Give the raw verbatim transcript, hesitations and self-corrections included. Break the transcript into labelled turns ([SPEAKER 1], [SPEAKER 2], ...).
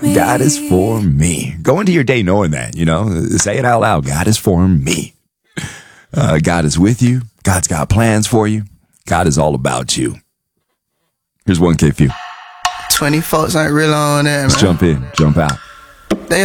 [SPEAKER 1] me.
[SPEAKER 2] God is for me. Go into your day knowing that, you know, say it out loud. God is for me. Uh, God is with you. God's got plans for you. God is all about you. Here's one K Few.
[SPEAKER 1] twenty folks ain't real on that, man.
[SPEAKER 2] Let's jump in, jump out.
[SPEAKER 1] They